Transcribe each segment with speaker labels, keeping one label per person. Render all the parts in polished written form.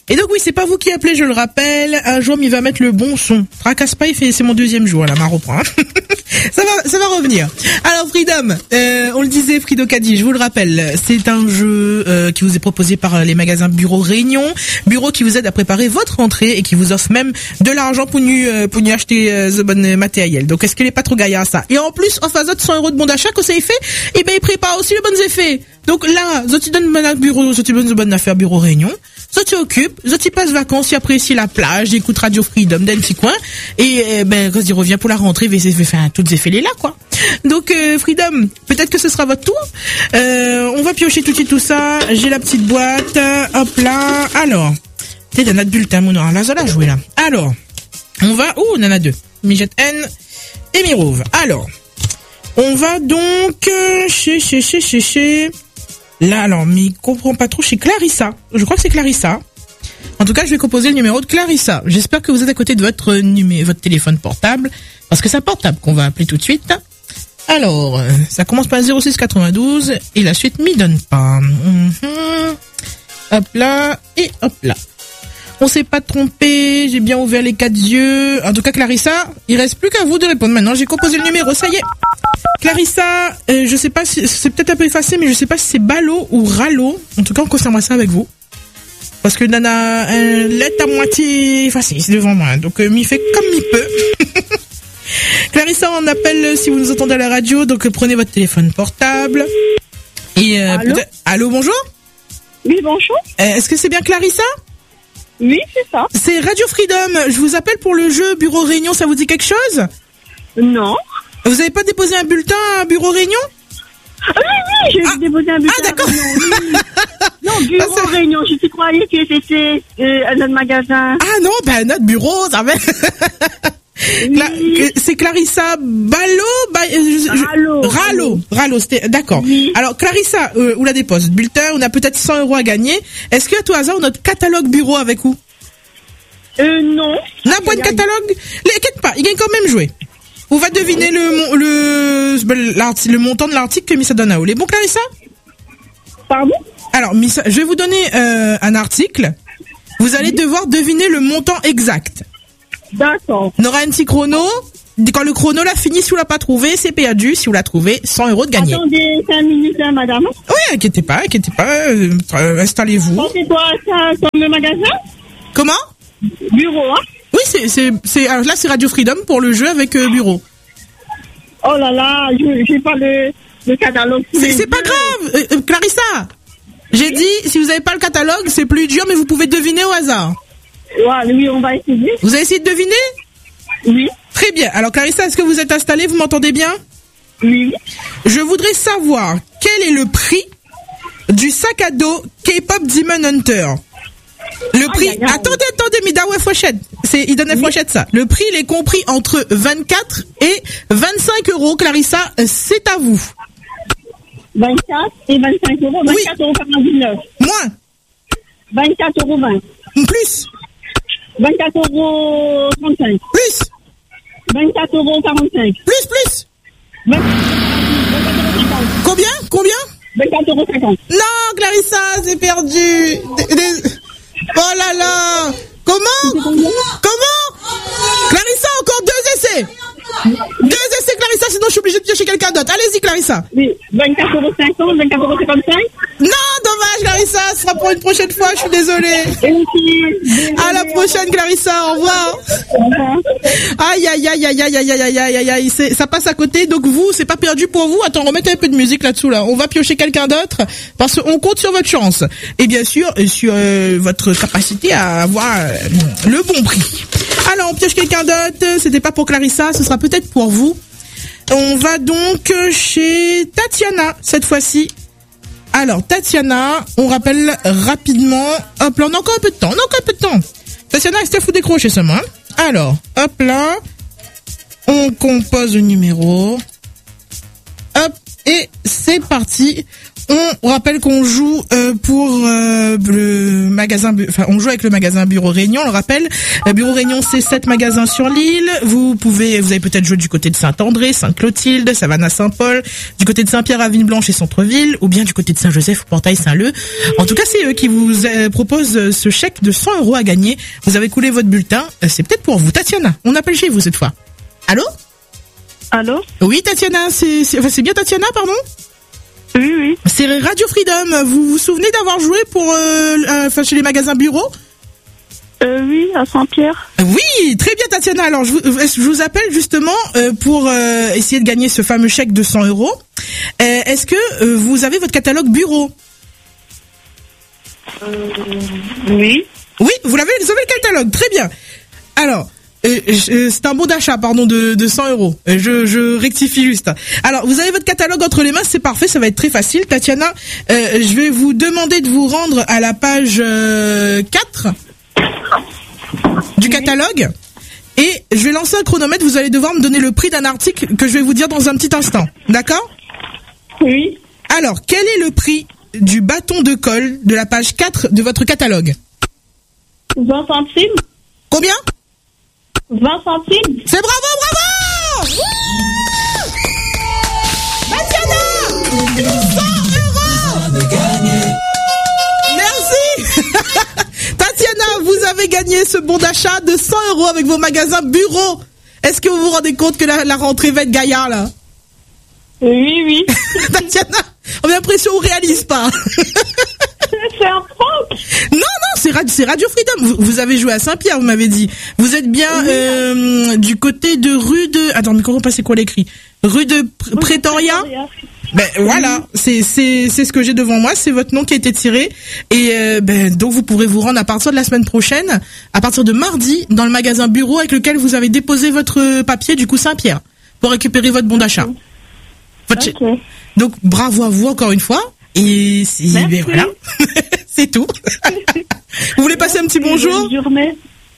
Speaker 1: Et donc oui, c'est pas vous qui appelez, je le rappelle. Un jour, il va mettre le bon son. Tracasse pas, c'est mon deuxième jour, là, ma reprend. ça va revenir. Alors Freedom, on le disait, Frido Caddy, je vous le rappelle, c'est un jeu qui vous est proposé par les magasins Bureau Réunion, bureau qui vous aide à préparer votre rentrée et qui vous offre même de l'argent pour nous acheter the bon matériel. Donc est-ce qu'il est pas trop gaillard ça? Et en plus, en face de 100 € de bon d'achat, quand ça est fait, et ben il prépare aussi les bons effets. Donc là, je te donne mon bureau, je te donne de bonne affaire Bureau Réunion. Ça tu occupes, ça tu passes vacances, tu apprécies la plage, écoute Radio Freedom d'un petit coin, et ben quand il revient pour la rentrée, il va faire toutes ces fêlés là quoi. Donc Freedom, peut-être que ce sera votre tour. On va piocher tout de suite tout ça. J'ai la petite boîte, hop là. Alors, t'es dans notre bulletin, mon là, ça l'a joué là. Alors, on va, on en a deux. Mijette N et Mirouve. Alors, on va donc chez. Là, alors, mais comprends pas trop, chez Clarissa. Je crois que c'est Clarissa. En tout cas, je vais composer le numéro de Clarissa. J'espère que vous êtes à côté de votre téléphone portable. Parce que c'est un portable qu'on va appeler tout de suite. Alors, ça commence par 0692 et la suite m'y donne pas. Hop là, et hop là. On s'est pas trompé, j'ai bien ouvert les 4 yeux. En tout cas, Clarissa, il reste plus qu'à vous de répondre. Maintenant, j'ai composé le numéro, ça y est. Clarissa, je sais pas si, c'est peut-être un peu effacé, mais je sais pas si c'est Ballot ou Rallo. En tout cas, on concerne ça avec vous. Parce que Nana, lettre à moitié effacée, c'est devant moi. Donc, m'y fait comme il peut. Clarissa, on appelle si vous nous entendez à la radio. Donc, prenez votre téléphone portable. Et, allô, bonjour?
Speaker 2: Oui, bonjour.
Speaker 1: Est-ce que c'est bien Clarissa?
Speaker 2: Oui, c'est ça.
Speaker 1: C'est Radio Freedom. Je vous appelle pour le jeu Bureau Réunion. Ça vous dit quelque chose?
Speaker 2: Non.
Speaker 1: Vous avez pas déposé un bulletin à Bureau Réunion?
Speaker 2: Oui, j'ai déposé un bulletin.
Speaker 1: Ah, d'accord.
Speaker 2: Non, Bureau Réunion. Je croyais que c'était notre magasin.
Speaker 1: Ah non, ben notre bureau, ça va. Oui. C'est Clarissa Rallo, c'était d'accord. Oui. Alors Clarissa, où la dépose bulletin, on a peut-être 100 € à gagner. Est-ce que à tout hasard on a notre catalogue bureau avec vous?
Speaker 2: Non.
Speaker 1: N'a pas de catalogue? L'inquiète pas, il gagne quand même jouer. On va deviner le montant de l'article que Missa donne à vous. Les bons Clarissa?
Speaker 2: Pardon?
Speaker 1: Alors Missa, je vais vous donner un article. Vous allez devoir deviner le montant exact.
Speaker 2: D'accord.
Speaker 1: On aura un petit chrono. Quand le chrono l'a fini, si vous l'a pas trouvé, c'est perdu. Si vous l'a trouvé, 100 € de gagné.
Speaker 2: Attendez 5 minutes, hein, madame.
Speaker 1: Oui, inquiétez pas. Installez-vous.
Speaker 2: C'est quoi ça, comme le magasin?
Speaker 1: Comment?
Speaker 2: Bureau, hein?
Speaker 1: Oui, alors là, c'est Radio Freedom pour le jeu avec bureau.
Speaker 2: Oh là là, j'ai pas le catalogue.
Speaker 1: C'est pas grave, Clarissa. J'ai dit, si vous avez pas le catalogue, c'est plus dur, mais vous pouvez deviner au hasard.
Speaker 2: Ouais, oui, on va essayer.
Speaker 1: Vous allez essayer de deviner?
Speaker 2: Oui.
Speaker 1: Très bien. Alors Clarissa, est-ce que vous êtes installée? Vous m'entendez bien?
Speaker 2: Oui.
Speaker 1: Je voudrais savoir quel est le prix du sac à dos K-pop Demon Hunter. Le prix... Attendez, Midawe Fochette. Il donne la fourchette, ça. Le prix, il est compris entre 24 et 25 €. Clarissa, c'est à vous.
Speaker 2: 24 et 25 €. 24,99 €.
Speaker 1: Moins.
Speaker 2: 24,20 €.
Speaker 1: Plus.
Speaker 2: 24,35 €.
Speaker 1: Plus.
Speaker 2: 24,45 €.
Speaker 1: Plus.
Speaker 2: 24,50
Speaker 1: €. Combien
Speaker 2: 24,50 €.
Speaker 1: Non, Clarissa, c'est perdu. Oh là là. Comment Clarissa, encore 2 essais. 2 essais, Clarissa, sinon je suis obligée de piocher quelqu'un d'autre. Allez-y, Clarissa.
Speaker 2: Oui, 24,50 €, 24,55 €.
Speaker 1: Non, dommage, Clarissa, ce sera pour une prochaine fois, je suis désolée. À la prochaine, Clarissa, au revoir. Aïe, ça passe à côté, donc vous, c'est pas perdu pour vous. Attends, remettez un peu de musique là-dessous, là. On va piocher quelqu'un d'autre, parce qu'on compte sur votre chance. Et bien sûr, sur votre capacité à avoir le bon prix. Alors, on pioche quelqu'un d'autre, c'était pas pour Clarissa, ce sera peut-être pour vous. On va donc chez Tatiana, cette fois-ci. Alors, Tatiana, on rappelle rapidement. Hop là, on a encore un peu de temps. Tatiana, est-ce que vous décrochez seulement? Alors, hop là. On compose le numéro. Hop, et c'est parti. On rappelle qu'on joue pour le magasin, enfin on joue avec le magasin Bureau Réunion. On le rappelle, Bureau Réunion c'est 7 magasins sur l'île. Vous avez peut-être joué du côté de Saint-André, Sainte-Clotilde, Savannah-Saint-Paul, du côté de Saint-Pierre à Vigne-Blanche et Centre-Ville, ou bien du côté de Saint-Joseph ou Portail-Saint-Leu. En tout cas, c'est eux qui vous proposent ce chèque de 100 € à gagner. Vous avez coulé votre bulletin. C'est peut-être pour vous. Tatiana, on appelle chez vous cette fois. Allô?
Speaker 2: Allô?
Speaker 1: Oui, Tatiana, c'est bien Tatiana, pardon?
Speaker 2: Oui.
Speaker 1: C'est Radio Freedom. Vous vous souvenez d'avoir joué pour chez les magasins Bureau?
Speaker 2: Oui, à Saint-Pierre.
Speaker 1: Oui, très bien Tatiana. Alors je vous appelle justement pour essayer de gagner ce fameux chèque de 100 €. Est-ce que vous avez votre catalogue Bureau?
Speaker 2: Oui.
Speaker 1: Oui, vous avez le catalogue. Très bien. Alors. C'est un bon d'achat, pardon, de 100 €. Je rectifie juste. Alors, vous avez votre catalogue entre les mains, c'est parfait, ça va être très facile. Tatiana, je vais vous demander de vous rendre à la page 4 du catalogue. Et je vais lancer un chronomètre, vous allez devoir me donner le prix d'un article que je vais vous dire dans un petit instant. D'accord?
Speaker 2: Oui.
Speaker 1: Alors, quel est le prix du bâton de colle de la page 4 de votre catalogue?
Speaker 2: 20 centimes.
Speaker 1: Combien?
Speaker 2: 20 centimes.
Speaker 1: C'est bravo! Tatiana! 100 €! Merci! Tatiana, vous avez gagné ce bon d'achat de 100 € avec vos magasins Bureau. Est-ce que vous vous rendez compte que la rentrée va être gaillard, là?
Speaker 2: Oui.
Speaker 1: Tatiana, on a l'impression qu'on réalise pas.
Speaker 2: C'est un prank.
Speaker 1: Non, c'est Radio Freedom. Vous avez joué à Saint-Pierre, vous m'avez dit. Vous êtes bien du côté de rue de... Attends, mais comment c'est quoi l'écrit? Rue de Pretoria. Ben voilà, c'est ce que j'ai devant moi, c'est votre nom qui a été tiré. Et donc vous pourrez vous rendre à partir de la semaine prochaine, à partir de mardi, dans le magasin Bureau avec lequel vous avez déposé votre papier du coup Saint-Pierre, pour récupérer votre bon d'achat.
Speaker 2: Okay.
Speaker 1: Donc bravo à vous encore une fois. Et ben voilà, c'est tout. Vous voulez passer un petit bonjour?
Speaker 2: Bonne journée.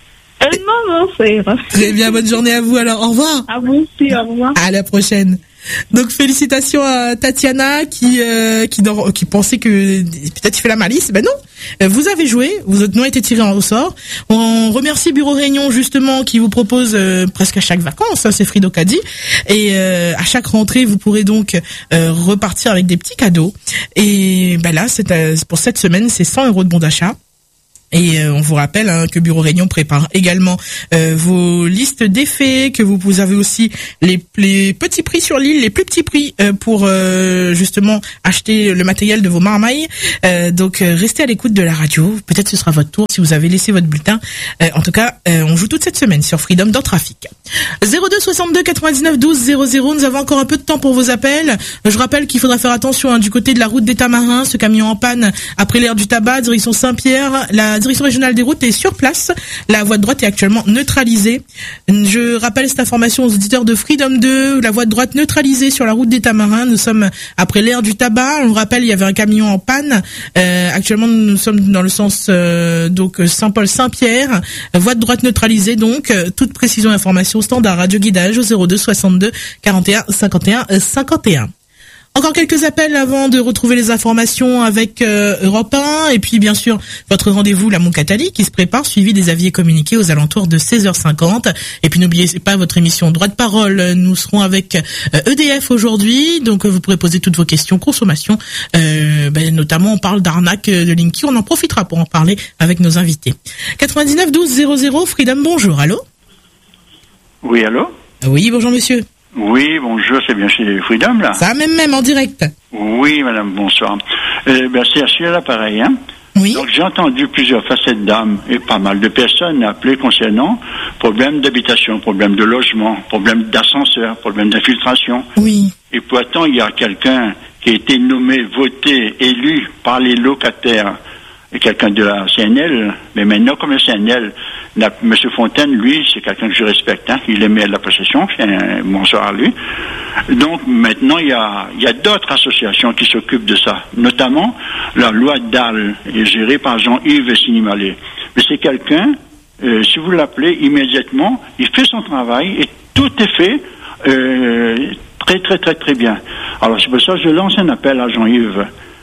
Speaker 2: Non, ça ira.
Speaker 1: Très bien, bonne journée à vous alors, au revoir.
Speaker 2: À vous aussi, au revoir.
Speaker 1: À la prochaine. Donc félicitations à Tatiana qui pensait que peut-être il fait la malice. Ben non, vous avez joué, votre nom a été tiré en ressort. On remercie Bureau Réunion justement qui vous propose presque à chaque vacances, hein, c'est Frido qu'a dit. Et à chaque rentrée vous pourrez donc repartir avec des petits cadeaux. Et ben là c'est pour cette semaine c'est 100 € de bon d'achat. Et on vous rappelle que Bureau Réunion prépare également vos listes d'effets, que vous avez aussi les petits prix sur l'île, les plus petits prix pour justement acheter le matériel de vos marmailles. Donc restez à l'écoute de la radio. Peut-être ce sera votre tour si vous avez laissé votre bulletin. En tout cas, on joue toute cette semaine sur Freedom dans Trafic. 02 62 99 12 00. Nous avons encore un peu de temps pour vos appels. Je rappelle qu'il faudra faire attention du côté de la route des Tamarins, ce camion en panne après l'aire du tabac, direction Saint-Pierre. La direction régionale des routes est sur place. La voie de droite est actuellement neutralisée. Je rappelle cette information aux auditeurs de Freedom 2. La voie de droite neutralisée sur la route des Tamarins. Nous sommes après l'aire du tabac. On le rappelle, il y avait un camion en panne. Actuellement, nous sommes dans le sens donc Saint-Paul-Saint-Pierre. Voie de droite neutralisée. Donc, toute précision et information standard radio guidage au 02 62 41 51 51. Encore quelques appels avant de retrouver les informations avec Europe 1 et puis bien sûr votre rendez-vous la Moncatali qui se prépare, suivi des avis et communiqués aux alentours de 16h50. Et puis n'oubliez pas votre émission Droit de parole. Nous serons avec EDF aujourd'hui, donc vous pourrez poser toutes vos questions consommation. Notamment on parle d'arnaque de Linky, on en profitera pour en parler avec nos invités. 99 12 00 Freedom, bonjour, allô?
Speaker 3: Oui, allô?
Speaker 1: Oui, bonjour monsieur.
Speaker 3: Oui, bonjour, c'est bien chez Freedom, là?
Speaker 1: Ça, même en direct.
Speaker 3: Oui, madame, bonsoir. C'est assis à l'appareil, hein?
Speaker 1: Oui.
Speaker 3: Donc, j'ai entendu plusieurs facettes d'âme et pas mal de personnes appeler concernant problème d'habitation, problème de logement, problème d'ascenseur, problème d'infiltration.
Speaker 1: Oui.
Speaker 3: Et pourtant, il y a quelqu'un qui a été nommé, voté, élu par les locataires, et quelqu'un de la CNL, mais maintenant, comme le CNL, M. Fontaine, lui, c'est quelqu'un que je respecte, hein. Il est maire de la possession, bonsoir à lui. Donc, maintenant, il y a d'autres associations qui s'occupent de ça. Notamment, la loi DAL est gérée par Jean-Yves Sinimalé. Mais c'est quelqu'un, si vous l'appelez immédiatement, il fait son travail et tout est fait, très, très, très, très bien. Alors, c'est pour ça que je lance un appel à Jean-Yves.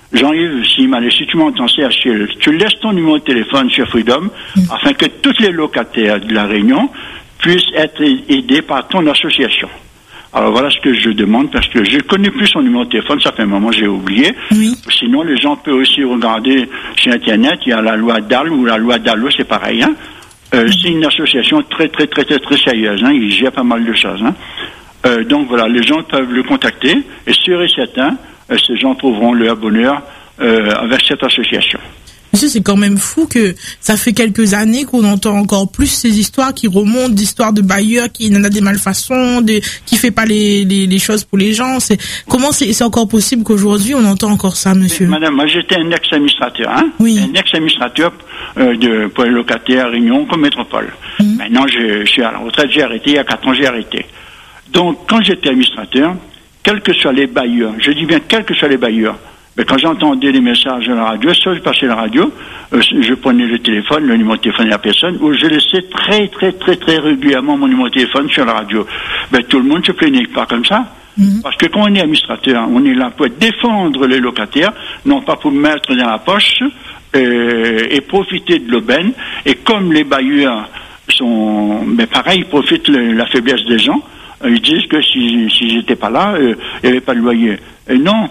Speaker 3: Jean-Yves, si tu m'entends, CHL, tu laisses ton numéro de téléphone sur Freedom, afin que tous les locataires de la Réunion puissent être aidés par ton association. Alors voilà ce que je demande, parce que je ne connais plus son numéro de téléphone, ça fait un moment j'ai oublié.
Speaker 1: Oui.
Speaker 3: Sinon, les gens peuvent aussi regarder sur Internet, il y a la loi DAL ou la loi DALO, c'est pareil. Hein. C'est une association très sérieuse, hein. Il gère pas mal de choses. Hein. Donc voilà, les gens peuvent le contacter, et sûr et certain, ces gens trouveront leur bonheur avec cette association.
Speaker 1: Monsieur, c'est quand même fou que ça fait quelques années qu'on entend encore plus ces histoires qui remontent, d'histoires de bailleurs qui en a des malfaçons, qui fait pas les choses pour les gens. Comment c'est encore possible qu'aujourd'hui on entend encore ça, monsieur?
Speaker 3: Madame, moi j'étais un ex-administrateur, hein.
Speaker 1: Oui.
Speaker 3: Un ex-administrateur pour les locataires à Réunion comme métropole. Maintenant, je suis à la retraite, j'ai arrêté, il y a 4 ans j'ai arrêté. Donc, quand j'étais administrateur, quels que soient les bailleurs, je dis bien quels que soient les bailleurs, mais quand j'entendais les messages à la radio, soit je passais à la radio, je prenais le téléphone, le numéro de téléphone de la personne, ou je laissais très régulièrement mon numéro de téléphone sur la radio. Ben, tout le monde se plaignait pas comme ça. Parce que quand on est administrateur, on est là pour défendre les locataires, non pas pour mettre dans la poche et profiter de l'aubaine. Et comme les bailleurs sont, mais pareil, ils profitent de la faiblesse des gens. Ils disent que si j'étais pas là, il n'y avait pas de loyer. Et non.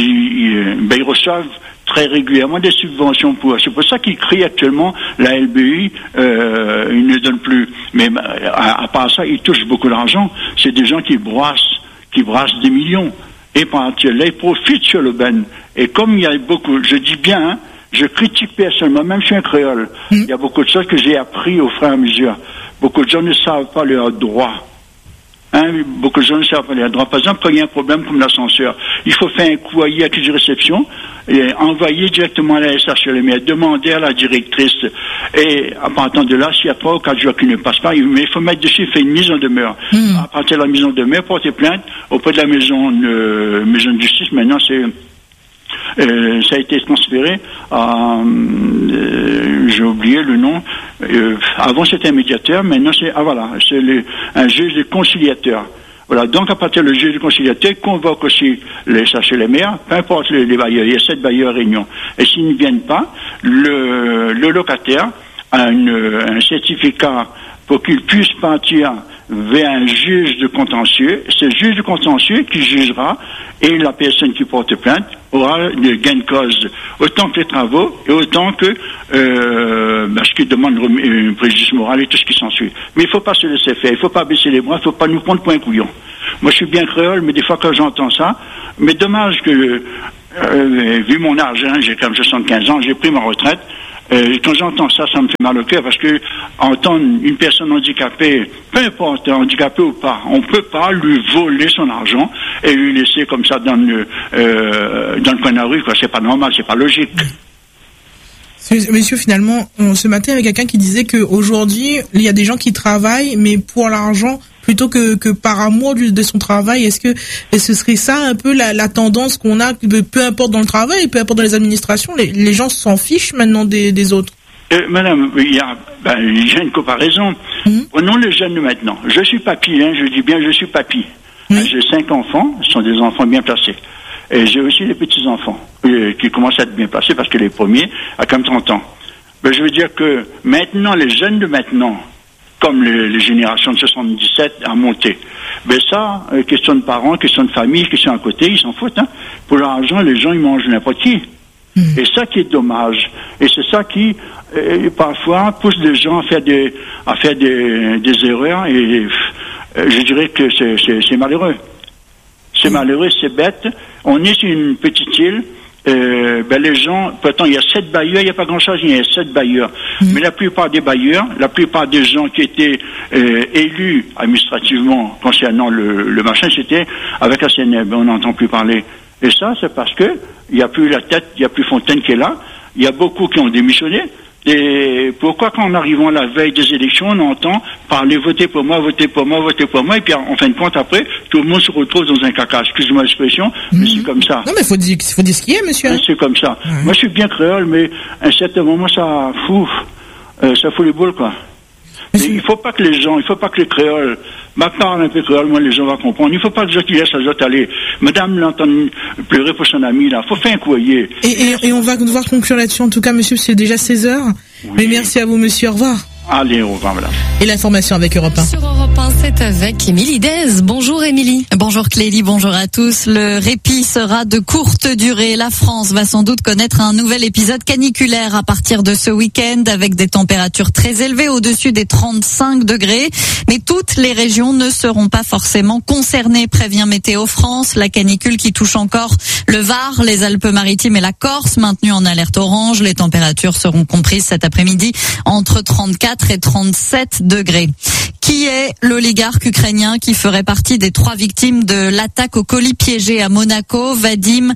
Speaker 3: Ils reçoivent très régulièrement des subventions pour eux. C'est pour ça qu'ils crient actuellement la LBI, ils ne donnent plus. Mais à part ça, ils touchent beaucoup d'argent. C'est des gens qui brassent des millions. Et par là, ils profitent sur le ben. Et comme il y a beaucoup, je dis bien, hein, je critique personnellement, même si je suis un créole, il y a beaucoup de choses que j'ai appris au fur et à mesure. Beaucoup de gens ne savent pas leurs droits. Hein, beaucoup de gens ne savent pas les droits. Par exemple, quand il y a un problème comme l'ascenseur, il faut faire un courrier à qui de réception et envoyer directement à la SHLM, demander à la directrice. Et à partir de là, s'il y a 3 ou 4 jours qui ne passent pas, il faut mettre dessus, faire une mise en demeure. À partir de la mise en demeure, porter plainte auprès de la maison de justice. Maintenant, ça a été transféré à, j'ai oublié le nom, avant c'était un médiateur, maintenant c'est, un juge de conciliateur. Voilà, donc à partir du juge de conciliateur, il convoque aussi les SHLM, peu importe les bailleurs, il y a 7 bailleurs à Réunion. Et s'ils ne viennent pas, le locataire a un certificat pour qu'il puisse partir vers un juge de contentieux. C'est le juge de contentieux qui jugera et la personne qui porte plainte aura de gain de cause autant que les travaux et autant que ce qui demande un préjudice moral et tout ce qui s'ensuit. Mais il ne faut pas se laisser faire, il ne faut pas baisser les bras, il ne faut pas nous prendre pour un couillon. Moi je suis bien créole, mais des fois quand j'entends ça, mais dommage que vu mon âge, hein, j'ai comme 75 ans, j'ai pris ma retraite. Quand j'entends ça, ça me fait mal au cœur parce que entendre une personne handicapée, peu importe, handicapée ou pas, on ne peut pas lui voler son argent et lui laisser comme ça dans le coin de la rue, quoi. C'est pas normal, c'est pas logique.
Speaker 1: Monsieur, finalement, ce matin, il y avait quelqu'un qui disait qu'aujourd'hui, il y a des gens qui travaillent, mais pour l'argent, plutôt que par amour de son travail. Est-ce que ce serait ça un peu la tendance qu'on a, peu importe dans le travail, peu importe dans les administrations, les gens s'en fichent maintenant des autres?
Speaker 3: Madame, il y a une comparaison. Prenons les jeunes de maintenant. Je suis papy, hein, je dis bien je suis papy. J'ai 5 enfants, ce sont des enfants bien placés. Et j'ai aussi des petits-enfants qui commencent à être bien placés parce que les premiers à comme 30 ans. Je veux dire que maintenant, les jeunes de maintenant, comme les générations de 77 à monter. Mais ça, question de parents, question de famille, question à côté, ils s'en foutent. Hein. Pour l'argent, les gens, ils mangent n'importe qui. Et ça qui est dommage. Et c'est ça qui, parfois, pousse les gens à faire des erreurs. Et je dirais que c'est malheureux. C'est malheureux, c'est bête. On est sur une petite île. Les gens, pourtant il y a 7 bailleurs, il n'y a pas grand chose, il y a 7 bailleurs. Mais la plupart des bailleurs, la plupart des gens qui étaient élus administrativement concernant le machin, c'était avec la CNEB, on n'entend plus parler. Et ça, c'est parce que il n'y a plus la tête, il n'y a plus Fontaine qui est là, il y a beaucoup qui ont démissionné. Et pourquoi quand en arrivant à la veille des élections, on entend parler votez pour moi, votez pour moi, votez pour moi, et puis en fin de compte après, tout le monde se retrouve dans un caca. Excusez-moi l'expression, mais c'est comme ça.
Speaker 1: Non mais faut dire ce qui est, monsieur.
Speaker 3: C'est comme ça. Moi je suis bien créole, mais à un certain moment ça fout les boules, quoi. Mais il faut pas que les créoles Ma parle un peu créole, moi, les gens vont comprendre. Il ne faut pas dire qu'il laisse les autres aller. Madame l'entend pleurer pour son ami, là. Faut faire un courrier.
Speaker 1: Et on va devoir conclure là-dessus, en tout cas, monsieur, c'est déjà 16h. Oui. Mais merci à vous, monsieur. Au revoir.
Speaker 3: Allez, au revoir, madame.
Speaker 1: Et l'information avec Europe 1.
Speaker 4: Sur Europe 1, c'est avec Émilie Dez. Bonjour Émilie.
Speaker 5: Bonjour Clélie, bonjour à tous. Le répit sera de courte durée. La France va sans doute connaître un nouvel épisode caniculaire à partir de ce week-end avec des températures très élevées au-dessus des 35 degrés. Mais toutes les régions ne seront pas forcément concernées, prévient Météo France. La canicule qui touche encore le Var, les Alpes-Maritimes et la Corse, maintenues en alerte orange. Les températures seront comprises cet après-midi entre 34 et 37 degrés. Qui est l'oligarque ukrainien qui ferait partie des 3 victimes de l'attaque au colis piégé à Monaco? Vadim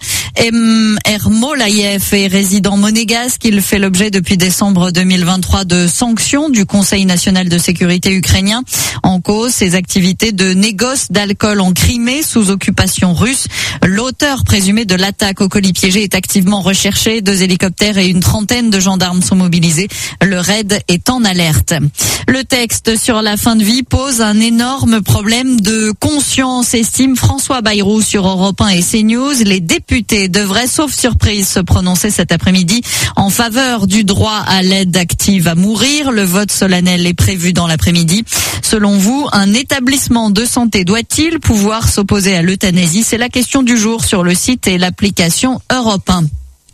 Speaker 5: Ermolaïev est résident monégasque. Il fait l'objet depuis décembre 2023 de sanctions du Conseil national de sécurité ukrainien. En cause, ses activités de négoce d'alcool en Crimée sous occupation russe. L'auteur présumé de l'attaque au colis piégé est activement recherché. 2 hélicoptères et une trentaine de gendarmes sont mobilisés. Le raid est en alerte. Le texte sur la fin de vie pose un énorme problème de conscience, estime François Bayrou sur Europe 1 et CNews. Les députés devraient, sauf surprise, se prononcer cet après-midi en faveur du droit à l'aide active à mourir. Le vote solennel est prévu dans l'après-midi. Selon vous, un établissement de santé doit-il pouvoir s'opposer à l'euthanasie? C'est la question du jour sur le site et l'application Europe 1.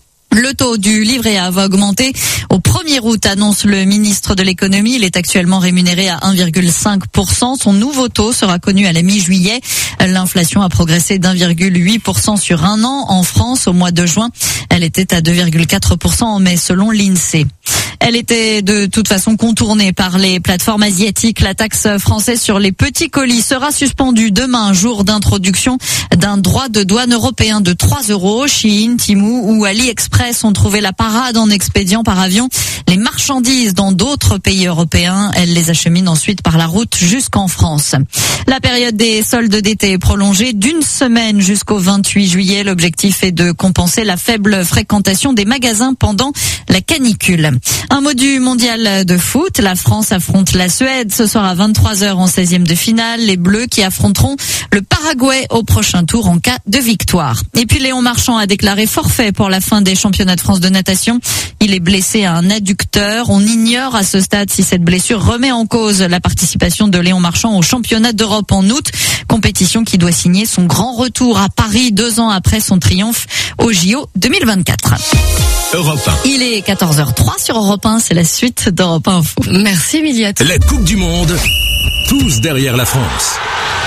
Speaker 5: Le taux du livret A va augmenter au 1er août, annonce le ministre de l'économie. Il est actuellement rémunéré à 1,5%. Son nouveau taux sera connu à la mi-juillet. L'inflation a progressé d'1,8% sur un an. En France, au mois de juin, elle était à 2,4% en mai, selon l'INSEE. Elle était de toute façon contournée par les plateformes asiatiques. La taxe française sur les petits colis sera suspendue demain, jour d'introduction d'un droit de douane européen de 3 €. Shein, Temu ou AliExpress ont trouvé la parade en expédiant par avion les marchandises dans d'autres pays européens. Elles les acheminent ensuite par la route jusqu'en France. La période des soldes d'été est prolongée d'1 semaine jusqu'au 28 juillet. L'objectif est de compenser la faible fréquentation des magasins pendant la canicule. Un mot du mondial de foot. La France affronte la Suède ce soir à 23h en 16e de finale. Les Bleus qui affronteront le Paraguay au prochain tour en cas de victoire. Et puis Léon Marchand a déclaré forfait pour la fin des championnats de France de natation. Il est blessé à un adducteur. On ignore à ce stade si cette blessure remet en cause la participation de Léon Marchand au championnat d'Europe en août. Compétition qui doit signer son grand retour à Paris 2 ans après son triomphe au JO 2024.
Speaker 6: Europe 1.
Speaker 5: Il est 14h03 sur Europe 1, c'est la suite d'Europe 1 Info.
Speaker 4: Merci Emilie.
Speaker 6: La Coupe du Monde, tous derrière la France.